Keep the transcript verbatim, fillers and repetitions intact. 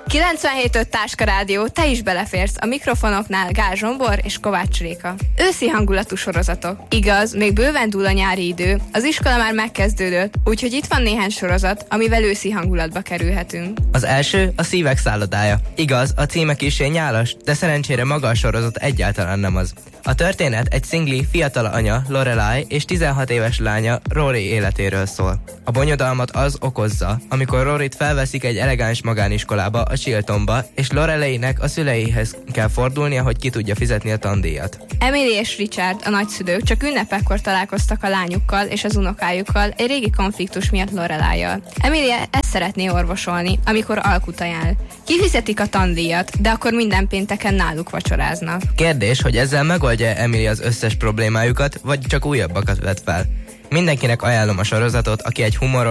kilencvenhét öt Táska Rádió, te is beleférsz, a mikrofonoknál Gál Zsombor és Kovács Réka. Őszi hangulatú sorozatok. Igaz, még bőven dúl a nyári idő, az iskola már megkezdődött, úgyhogy itt van néhány sorozat, amivel őszi hangulatba kerülhetünk. Az első a Szívek szállodája. Igaz, a címe kissé nyálas, de szerencsére maga a sorozat egyáltalán nem az. A történet egy szingli fiatal anya, Lorelai, és tizenhat éves lánya, Rory életéről szól. A bonyodalmat az okozza, amikor Roryt felveszik egy elegáns magániskolába, a Chiltonba, és Lorelainek a szüleihez kell fordulnia, hogy ki tudja fizetni a tandíjat. Emily és Richard, a nagyszülők csak ünnepekkor találkoztak a lányukkal és az unokájukkal egy régi konfliktus miatt Lorelaival. Emily ezt szeretné orvosolni, amikor alkut ajánl. Kifizetik a tandíjat, de akkor minden pénteken náluk vacsoráznak. Kérdés, hogy ezzel megoldja Emily az összes problémájukat, vagy csak újabbakat vet fel. Mindenkinek ajánlom a sorozatot, aki egy humoros,